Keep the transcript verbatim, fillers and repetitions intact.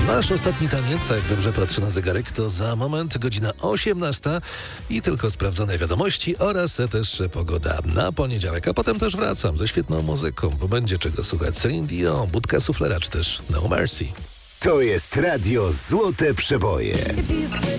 Nasz ostatni taniec, a jak dobrze patrzę na zegarek, to za moment godzina osiemnasta i tylko sprawdzone wiadomości oraz też pogoda na poniedziałek. A potem też wracam ze świetną muzyką, bo będzie czego słuchać. Celine Dion, Budka Suflera czy też No Mercy. To jest Radio Złote Przeboje.